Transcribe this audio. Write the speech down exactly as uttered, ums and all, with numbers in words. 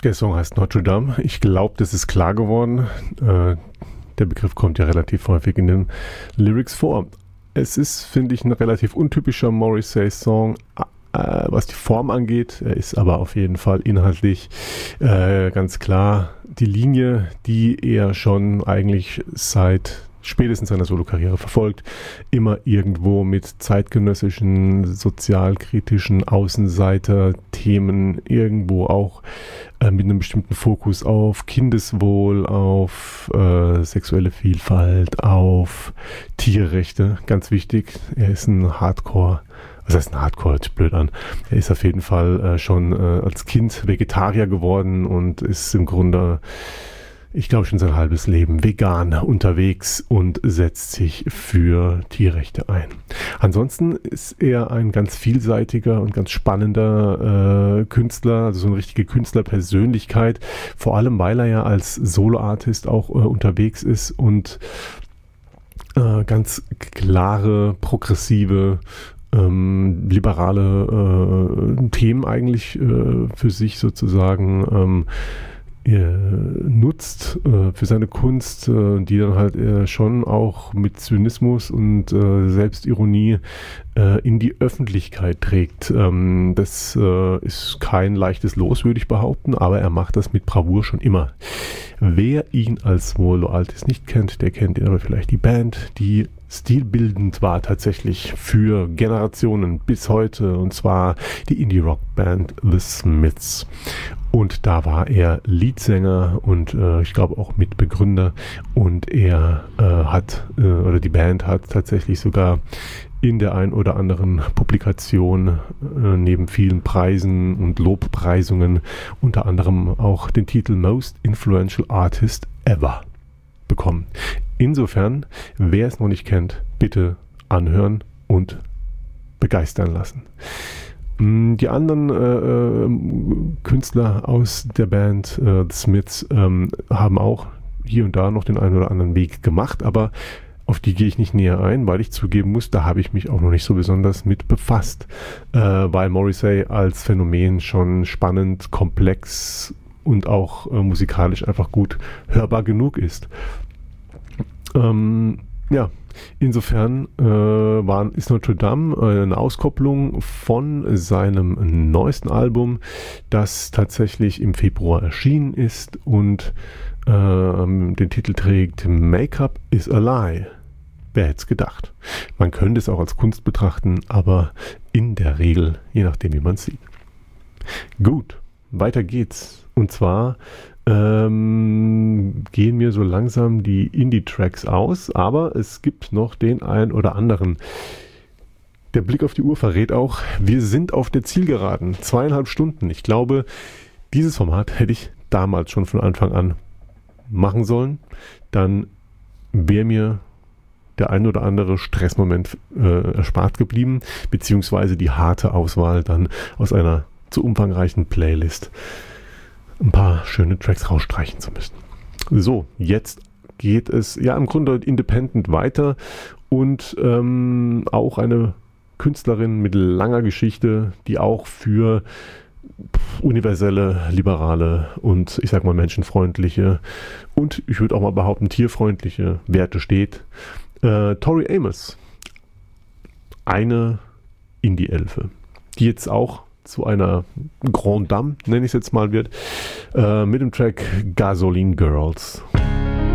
Der Song heißt Notre Dame. Ich glaube, das ist klar geworden. Äh, der Begriff kommt ja relativ häufig in den Lyrics vor. Es ist, finde ich, ein relativ untypischer Morrissey-Song, äh, was die Form angeht. Er ist aber auf jeden Fall inhaltlich äh, ganz klar die Linie, die er schon eigentlich seit spätestens seiner Solokarriere verfolgt, immer irgendwo mit zeitgenössischen, sozialkritischen Außenseiter-Themen, irgendwo auch äh, mit einem bestimmten Fokus auf Kindeswohl, auf äh, sexuelle Vielfalt, auf Tierrechte, ganz wichtig. Er ist ein Hardcore, was heißt ein Hardcore, hört sich blöd an. Er ist auf jeden Fall äh, schon äh, als Kind Vegetarier geworden und ist im Grunde, ich glaube, schon sein halbes Leben vegan unterwegs und setzt sich für Tierrechte ein. Ansonsten ist er ein ganz vielseitiger und ganz spannender äh, Künstler, also so eine richtige Künstlerpersönlichkeit, vor allem weil er ja als Soloartist auch äh, unterwegs ist und äh, ganz klare, progressive, ähm, liberale äh, Themen eigentlich äh, für sich sozusagen ähm, nutzt äh, für seine Kunst, äh, die dann halt äh, schon auch mit Zynismus und äh, Selbstironie äh, in die Öffentlichkeit trägt. Ähm, das äh, ist kein leichtes Los, würde ich behaupten, aber er macht das mit Bravour schon immer. Wer ihn als Solo-Artist nicht kennt, der kennt ihn aber vielleicht die Band, die stilbildend war tatsächlich für Generationen bis heute, und zwar die Indie-Rock-Band The Smiths. Und da war er Leadsänger und äh, ich glaube auch Mitbegründer, und er äh, hat, äh, oder die Band hat tatsächlich sogar in der ein oder anderen Publikation äh, neben vielen Preisen und Lobpreisungen unter anderem auch den Titel Most Influential Artist Ever bekommen. Insofern, wer es noch nicht kennt, bitte anhören und begeistern lassen. Die anderen äh, Künstler aus der Band äh, The Smiths ähm, haben auch hier und da noch den einen oder anderen Weg gemacht, aber auf die gehe ich nicht näher ein, weil ich zugeben muss, da habe ich mich auch noch nicht so besonders mit befasst, äh, weil Morrissey als Phänomen schon spannend, komplex und auch äh, musikalisch einfach gut hörbar genug ist. Ähm, ja, insofern äh, war, ist Notre Dame äh, eine Auskopplung von seinem neuesten Album, das tatsächlich im Februar erschienen ist und äh, den Titel trägt Make-up is a Lie. Wer hätte es gedacht? Man könnte es auch als Kunst betrachten, aber in der Regel, je nachdem wie man es sieht. Gut, weiter geht's. Und zwar Ähm, gehen mir so langsam die Indie-Tracks aus, aber es gibt noch den einen oder anderen. Der Blick auf die Uhr verrät auch, wir sind auf der Zielgeraden. Zweieinhalb Stunden. Ich glaube, dieses Format hätte ich damals schon von Anfang an machen sollen. Dann wäre mir der ein oder andere Stressmoment äh, erspart geblieben, beziehungsweise die harte Auswahl dann aus einer zu umfangreichen Playlist ein paar schöne Tracks rausstreichen zu müssen. So, jetzt geht es ja im Grunde independent weiter und ähm, auch eine Künstlerin mit langer Geschichte, die auch für universelle, liberale und ich sag mal menschenfreundliche und ich würde auch mal behaupten tierfreundliche Werte steht. Äh, Tori Amos, eine Indie-Elfe, die jetzt auch zu einer Grande Dame, nenne ich es jetzt mal, wird, äh, mit dem Track Gasoline Girls.